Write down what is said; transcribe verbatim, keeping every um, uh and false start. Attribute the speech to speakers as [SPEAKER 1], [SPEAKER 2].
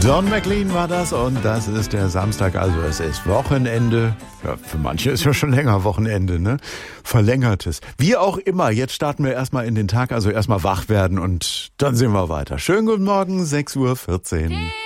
[SPEAKER 1] Don McLean war das und das ist der Samstag, also es ist Wochenende. Ja, für manche ist ja schon länger Wochenende, ne? Verlängertes. Wie auch immer, jetzt starten wir erstmal in den Tag, also erstmal wach werden und dann sehen wir weiter. Schönen guten Morgen, sechs Uhr vierzehn.